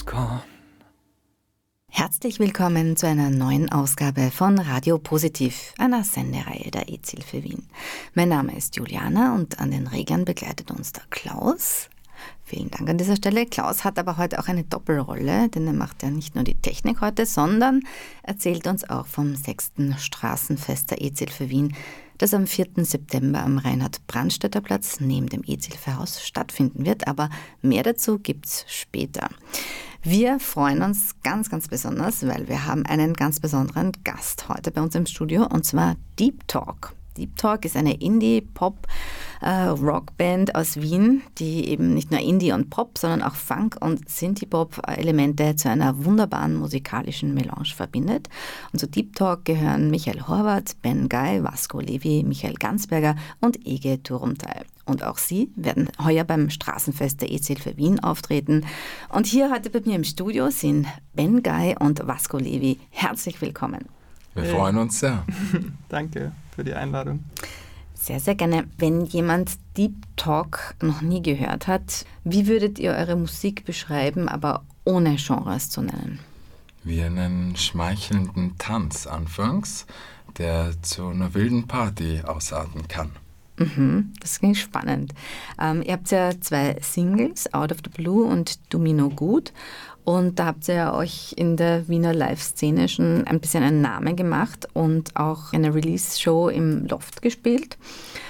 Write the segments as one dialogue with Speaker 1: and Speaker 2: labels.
Speaker 1: Popcorn.
Speaker 2: Herzlich willkommen zu einer neuen Ausgabe von Radio Positiv, einer Sendereihe der EZ-Hilfe Wien. Mein Name ist Juliana und an den Reglern begleitet uns der Klaus. Vielen Dank an dieser Stelle. Klaus hat aber heute auch eine Doppelrolle, denn er macht ja nicht nur die Technik heute, sondern erzählt uns auch vom 6. Straßenfest der EZ-Hilfe Wien, das am 4. September am Reinhard-Brandstätter-Platz neben dem EZ-Hilfe-Haus stattfinden wird. Aber mehr dazu gibt's später. Wir freuen uns ganz, ganz besonders, weil wir haben einen ganz besonderen Gast heute bei uns im Studio, und zwar Deep Talk. Deep Talk ist eine Indie-Pop-Rockband aus Wien, die eben nicht nur Indie und Pop, sondern auch Funk- und Synthie-Pop-Elemente zu einer wunderbaren musikalischen Melange verbindet. Und zu Deep Talk gehören Michael Horvath, Ben Guy, Vasco Levi, Michael Gansberger und Ege Turumtai. Und auch sie werden heuer beim Straßenfest der EZ-Hilfe Wien auftreten. Und hier heute bei mir im Studio sind Ben Guy und Vasco Levi. Herzlich willkommen.
Speaker 1: Wir freuen uns sehr.
Speaker 3: Danke für die Einladung.
Speaker 2: Sehr, sehr gerne. Wenn jemand Deep Talk noch nie gehört hat, wie würdet ihr eure Musik beschreiben, aber ohne Genres zu nennen?
Speaker 1: Wie einen schmeichelnden Tanz anfangs, der zu einer wilden Party ausarten kann.
Speaker 2: Das klingt spannend. Ihr habt ja 2 Singles, Out of the Blue und Do Me No Good. Und da habt ihr ja euch in der Wiener Live-Szene schon ein bisschen einen Namen gemacht und auch eine Release-Show im Loft gespielt.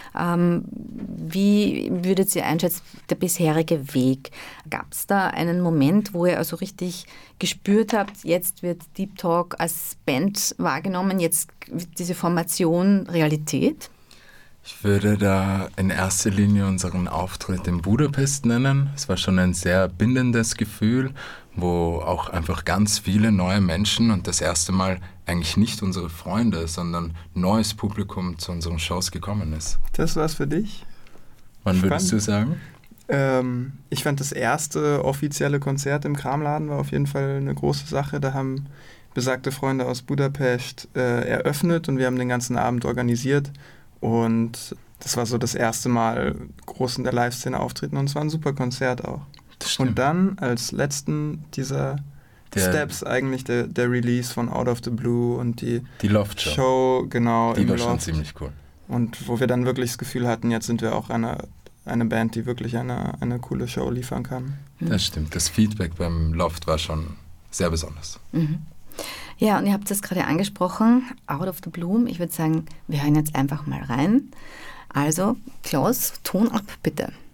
Speaker 2: Wie würdet ihr einschätzen, der bisherige Weg? Gab es da einen Moment, wo ihr also richtig gespürt habt, jetzt wird Deep Talk als Band wahrgenommen, jetzt wird diese Formation Realität?
Speaker 1: Ich würde da in erster Linie unseren Auftritt in Budapest nennen. Es war schon ein sehr bindendes Gefühl, wo auch einfach ganz viele neue Menschen und das erste Mal eigentlich nicht unsere Freunde, sondern neues Publikum zu unseren Shows gekommen ist.
Speaker 3: Das war's für dich?
Speaker 1: Wann würdest du sagen?
Speaker 3: Ich fand das erste offizielle Konzert im Kramladen war auf jeden Fall eine große Sache. Da haben besagte Freunde aus Budapest eröffnet und wir haben den ganzen Abend organisiert. Und das war so das erste Mal groß in der Live-Szene auftreten und es war ein super Konzert auch. Und dann als letzten dieser Steps eigentlich der Release von Out of the Blue und die Loft-Show, genau.
Speaker 1: Die war schon ziemlich cool.
Speaker 3: Und wo wir dann wirklich das Gefühl hatten, jetzt sind wir auch eine Band, die wirklich eine coole Show liefern kann.
Speaker 1: Das stimmt, das Feedback beim Loft war schon sehr besonders.
Speaker 2: Mhm. Ja, und ihr habt es gerade angesprochen, Out of the Bloom. Ich würde sagen, wir hören jetzt einfach mal rein. Also, Klaus, Ton ab, bitte.